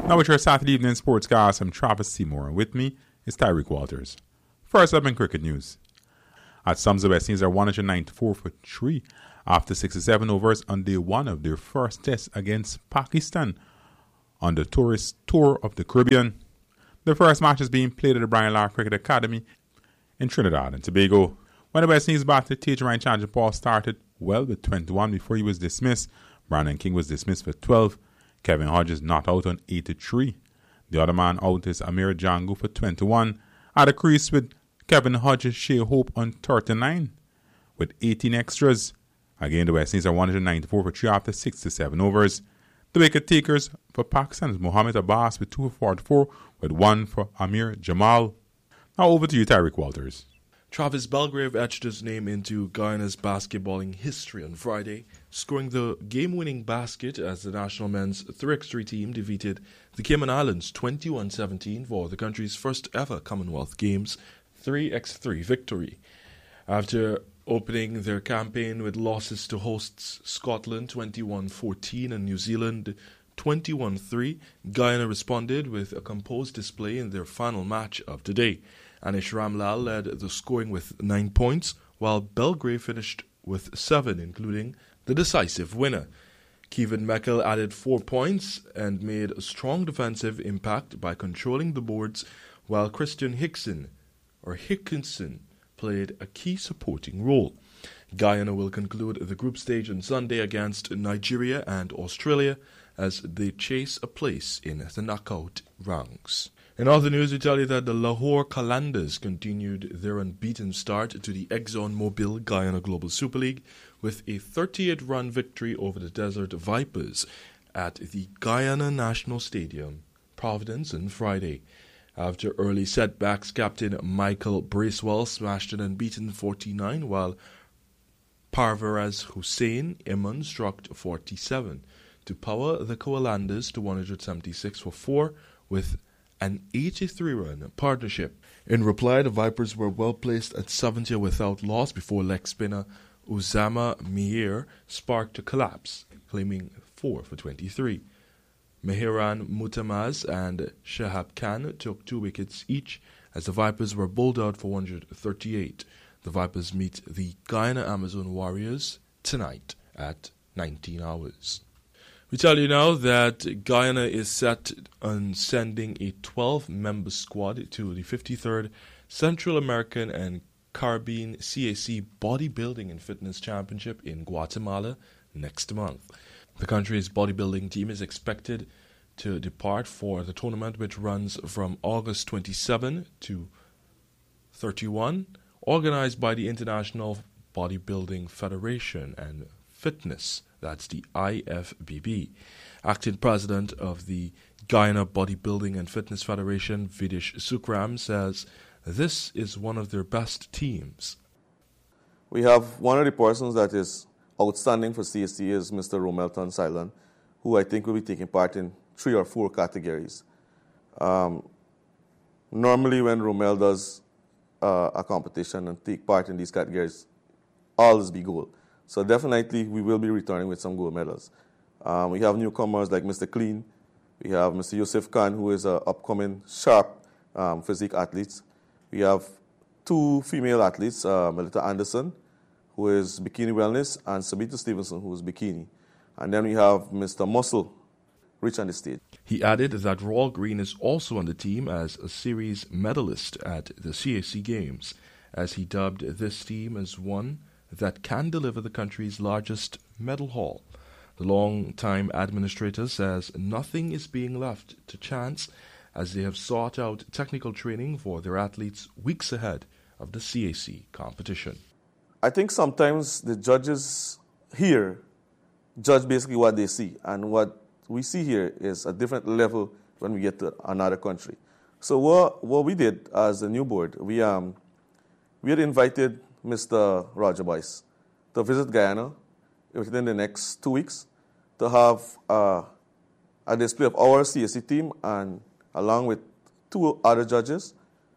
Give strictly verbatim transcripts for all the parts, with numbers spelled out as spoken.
Now with your Saturday evening sportscast, I'm Travis Seymour, and with me is Tyreek Walters. First up in cricket news. At Sums, the West Indies are one hundred ninety-four for three after sixty-seven overs on day one of their first test against Pakistan on the Tourist Tour of the Caribbean. The first match is being played at the Brian Lara Cricket Academy in Trinidad and Tobago. When the West Indies batter, T H Ryan Challenger Paul started well with twenty-one before he was dismissed. Brandon King was dismissed for twelve. Kevin Hodges not out on eighty-three. The other man out is Amir Jangu for twenty-one. At the crease with Kevin Hodges, Shea Hope on thirty-nine with eighteen extras. Again, the West Indies are one hundred ninety-four for three after sixty-seven overs. The wicket takers for Pakistan is Mohammed Abbas with two for forty-four with one for Amir Jamal. Now over to you, Tyreek Walters. Travis Belgrave etched his name into Guyana's basketballing history on Friday, scoring the game-winning basket as the national men's three by three team defeated the Cayman Islands twenty-one seventeen for the country's first ever Commonwealth Games three by three victory. After opening their campaign with losses to hosts Scotland twenty-one fourteen and New Zealand twenty-one three, Guyana responded with a composed display in their final match of the day. Anish Ramlal led the scoring with nine points, while Belgrave finished with seven, including the decisive winner. Kevin Meckel added four points and made a strong defensive impact by controlling the boards, while Christian Hickson, or Hickinson, played a key supporting role. Guyana will conclude the group stage on Sunday against Nigeria and Australia as they chase a place in the knockout rounds. In other news, we tell you that the Lahore Qalandars continued their unbeaten start to the ExxonMobil Guyana Global Super League with a thirty-eight run victory over the Desert Vipers at the Guyana National Stadium, Providence, on Friday. After early setbacks, Captain Michael Bracewell smashed an unbeaten forty-nine, while Parvez Hussain Iman struck forty-seven to power the Qalandars to one hundred seventy-six for four with an eighty-three run partnership. In reply, the Vipers were well placed at seventy without loss before leg spinner Uzama Meir sparked a collapse, claiming four for twenty-three. Mehiran Mutamaz and Shahab Khan took two wickets each as the Vipers were bowled out for one hundred thirty-eight. The Vipers meet the Guyana Amazon Warriors tonight at nineteen hours. We tell you now that Guyana is set on sending a twelve-member squad to the fifty-third Central American and Caribbean C A C Bodybuilding and Fitness Championship in Guatemala next month. The country's bodybuilding team is expected to depart for the tournament, which runs from August twenty-seventh to thirty-first, organized by the International Bodybuilding Federation and Fitness. That's the I F B B. Acting president of the Guyana Bodybuilding and Fitness Federation, Vidish Sukram, says this is one of their best teams. We have one of the persons that is outstanding for C A C is Mister Romel Tonsilon, who I think will be taking part in three or four categories. Um, normally when Romel does uh, a competition and take part in these categories, always be gold. So definitely we will be returning with some gold medals. Um, we have newcomers like Mister Clean. We have Mister Yusuf Khan, who is an upcoming sharp um, physique athlete. We have two female athletes, uh, Melita Anderson, who is bikini wellness, and Sabita Stevenson, who is bikini. And then we have Mister Muscle, rich on the stage. He added that Rawal Green is also on the team as a series medalist at the C A C Games, as he dubbed this team as one that can deliver the country's largest medal haul. The long-time administrator says nothing is being left to chance as they have sought out technical training for their athletes weeks ahead of the C A C competition. I think sometimes the judges here judge basically what they see, and what we see here is a different level when we get to another country. So what, what we did as a new board, we, um, we had invited Mister Roger Boyce to visit Guyana within the next two weeks to have uh, a display of our C A C team and along with two other judges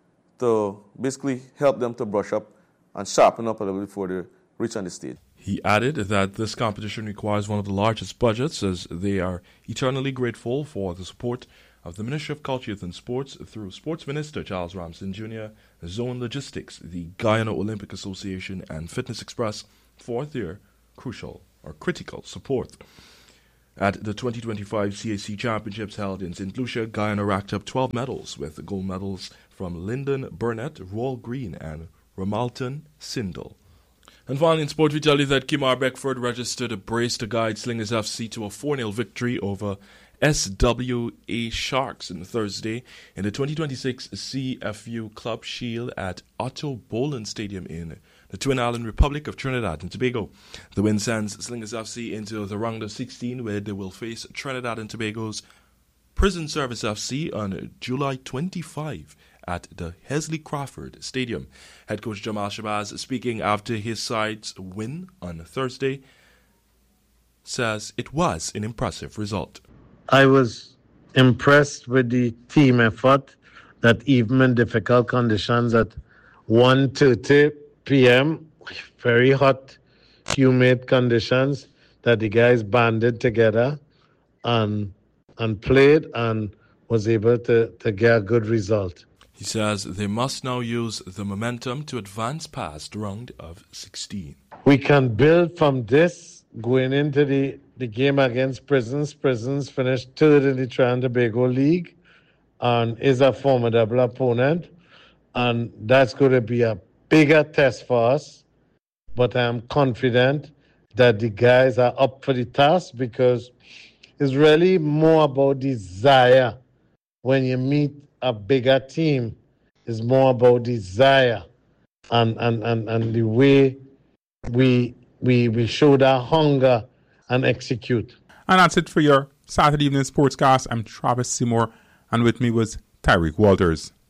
to basically help them to brush up and sharpen up a little bit before they reach on the stage. He added that this competition requires one of the largest budgets, as they are eternally grateful for the support of the Ministry of Culture, Youth and Sports through Sports Minister Charles Ramson Junior, Zone Logistics, the Guyana Olympic Association, and Fitness Express for their crucial or critical support. At the twenty twenty-five C A C Championships held in Saint Lucia, Guyana racked up twelve medals, with gold medals from Lyndon Burnett, Roel Green, and Ramalton Sindel. And finally in sport, we tell you that Kimar Beckford registered a brace to guide Slingers F C to a four nil victory over S W A Sharks on Thursday in the twenty twenty-six C F U Club Shield at Otto Boland Stadium in the Twin Island Republic of Trinidad and Tobago. The win sends Slingers F C into the round of sixteen, where they will face Trinidad and Tobago's Prison Service F C on July twenty-fifth at the Hesley Crawford Stadium. Head coach Jamal Shabazz, speaking after his side's win on Thursday, says it was an impressive result. I was impressed with the team effort that even in difficult conditions at one thirty p.m., very hot, humid conditions, that the guys banded together and and played and was able to, to get a good result. He says they must now use the momentum to advance past round of sixteen. We can build from this going into the, the game against Prisons. Prisons finished third in the Trinidad and Tobago League and is a formidable opponent. And that's going to be a bigger test for us. But I'm confident that the guys are up for the task, because it's really more about desire. When you meet a bigger team, it's more about desire and, and, and, and the way we, we, we show that hunger and execute. And that's it for your Saturday evening sportscast. I'm Travis Seymour, and with me was Tyreek Walters.